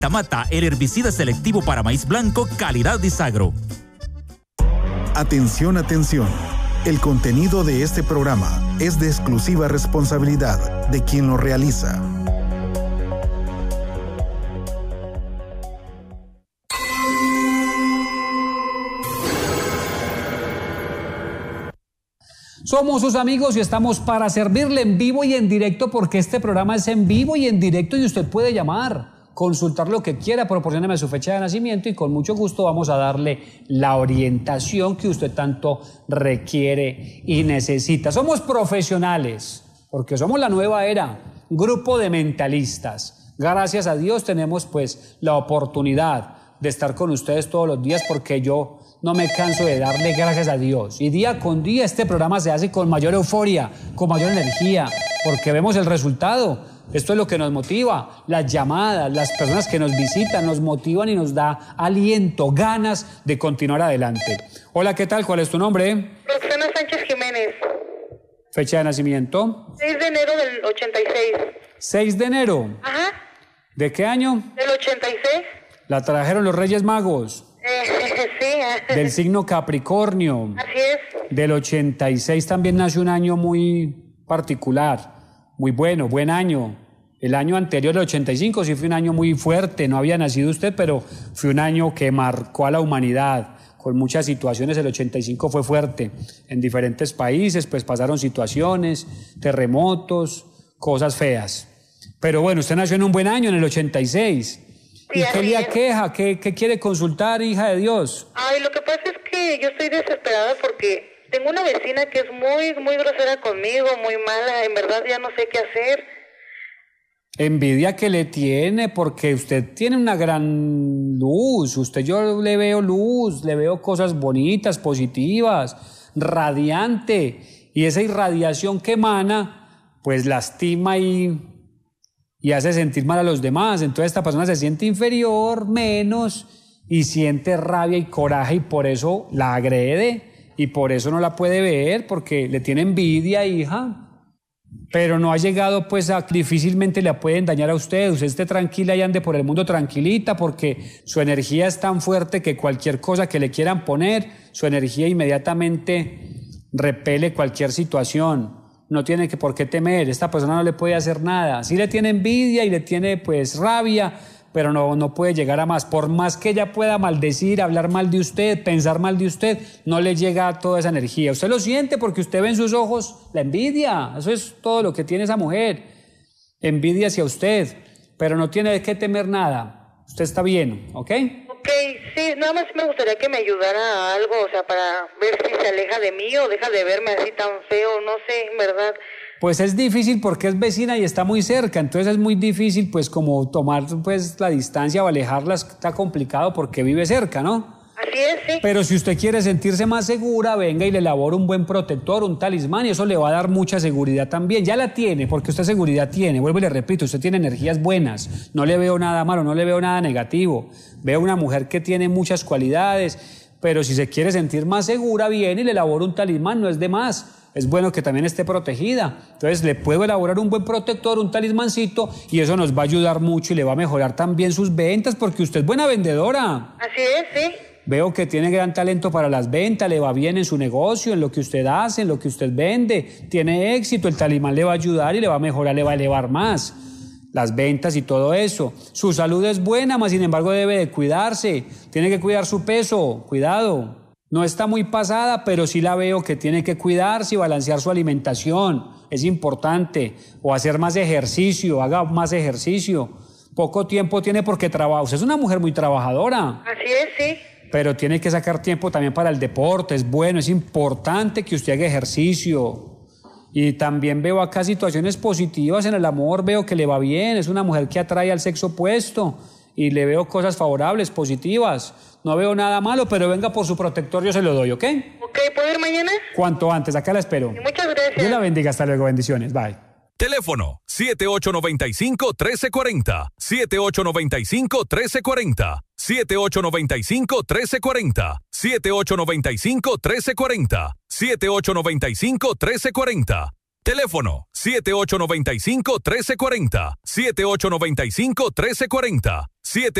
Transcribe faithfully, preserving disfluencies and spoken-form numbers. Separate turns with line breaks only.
Mata, el herbicida selectivo para maíz blanco, calidad Disagro.
Atención, atención. El contenido de este programa es de exclusiva responsabilidad de quien lo realiza.
Somos sus amigos y estamos para servirle en vivo y en directo, porque este programa es en vivo y en directo y usted puede llamar, consultar lo que quiera, proporcióneme su fecha de nacimiento y con mucho gusto vamos a darle la orientación que usted tanto requiere y necesita. Somos profesionales, porque somos la nueva era, grupo de mentalistas. Gracias a Dios tenemos pues la oportunidad de estar con ustedes todos los días, porque yo no me canso de darle gracias a Dios. Y día con día este programa se hace con mayor euforia, con mayor energía, porque vemos el resultado. Esto es lo que nos motiva. Las llamadas, las personas que nos visitan nos motivan y nos da aliento, ganas de continuar adelante. Hola, ¿qué tal? ¿Cuál es tu nombre?
Roxana Sánchez Jiménez.
Fecha de nacimiento.
seis de enero del ochenta y seis.
seis de enero.
Ajá.
¿De qué año?
Del ochenta y seis.
La trajeron los Reyes Magos.
Eh, sí.
Del signo Capricornio.
Así es.
Del ochenta y seis también nació un año muy particular, muy bueno, buen año. El año anterior, el ochenta y cinco, sí fue un año muy fuerte, no había nacido usted, pero fue un año que marcó a la humanidad, con muchas situaciones. El ochenta y cinco fue fuerte. En diferentes países, pues pasaron situaciones, terremotos, cosas feas. Pero bueno, usted nació en un buen año, en el ochenta y seis.
Sí,
¿Y qué le
es.
aqueja? ¿Qué, ¿Qué quiere consultar, hija de Dios?
Ay, lo que pasa es que yo estoy desesperada porque tengo una vecina que es muy, muy grosera conmigo, muy mala. En verdad ya no sé qué hacer.
Envidia que le tiene, porque usted tiene una gran luz. Usted, yo le veo luz, le veo cosas bonitas, positivas, radiante. Y esa irradiación que emana, pues lastima y... y hace sentir mal a los demás. Entonces esta persona se siente inferior, menos, y siente rabia y coraje, y por eso la agrede, y por eso no la puede ver, porque le tiene envidia, hija. Pero no ha llegado, pues, a difícilmente le pueden dañar a usted. Usted esté tranquila y ande por el mundo tranquilita, porque su energía es tan fuerte que cualquier cosa que le quieran poner, su energía inmediatamente repele cualquier situación. No tiene que por qué temer, esta persona no le puede hacer nada. Sí le tiene envidia y le tiene pues rabia, pero no, no puede llegar a más. Por más que ella pueda maldecir, hablar mal de usted, pensar mal de usted, no le llega toda esa energía. Usted lo siente porque usted ve en sus ojos la envidia. Eso es todo lo que tiene esa mujer. Envidia hacia usted, pero no tiene de qué temer nada. Usted está bien, ¿ok?
Ok, sí, nada más me gustaría que me ayudara a algo, o sea, para ver si se aleja de mí o deja de verme así tan feo, no sé, en verdad.
Pues es difícil porque es vecina y está muy cerca, entonces es muy difícil pues como tomar pues la distancia o alejarla, está complicado porque vive cerca, ¿no?
Así es, sí.
Pero si usted quiere sentirse más segura, venga y le elabora un buen protector, un talismán, y eso le va a dar mucha seguridad también. Ya la tiene, porque usted seguridad tiene. Vuelvo y le repito, usted tiene energías buenas. No le veo nada malo, no le veo nada negativo. Veo una mujer que tiene muchas cualidades, pero si se quiere sentir más segura, viene y le elabora un talismán, no es de más. Es bueno que también esté protegida. Entonces le puedo elaborar un buen protector, un talismancito, y eso nos va a ayudar mucho y le va a mejorar también sus ventas, porque usted es buena vendedora.
Así es, sí.
Veo que tiene gran talento para las ventas, le va bien en su negocio, en lo que usted hace, en lo que usted vende, tiene éxito, el talismán le va a ayudar y le va a mejorar, le va a elevar más las ventas y todo eso. Su salud es buena, mas sin embargo debe de cuidarse, tiene que cuidar su peso, cuidado. No está muy pasada, pero sí la veo que tiene que cuidarse y balancear su alimentación, es importante, o hacer más ejercicio, haga más ejercicio. Poco tiempo tiene porque trabaja, usted es una mujer muy trabajadora.
Así es, sí.
Pero tiene que sacar tiempo también para el deporte, es bueno, es importante que usted haga ejercicio. Y también veo acá situaciones positivas en el amor, veo que le va bien, es una mujer que atrae al sexo opuesto y le veo cosas favorables, positivas. No veo nada malo, pero venga por su protector, yo se lo doy, ¿ok?
Ok, ¿puedo ir mañana?
Cuanto antes, acá la espero.
Sí, muchas gracias.
Dios la bendiga, hasta luego, bendiciones, bye.
Teléfono siete ocho nueve cinco, uno tres cuatro cero, siete ocho nueve cinco, uno tres cuatro cero, siete ocho nueve cinco, uno tres cuatro cero, siete ocho nueve cinco, uno tres cuatro cero, siete ocho nueve cinco, uno tres cuatro cero. Teléfono siete ocho nueve cinco, uno tres cuatro cero, siete ocho nueve cinco, uno tres cuatro cero, siete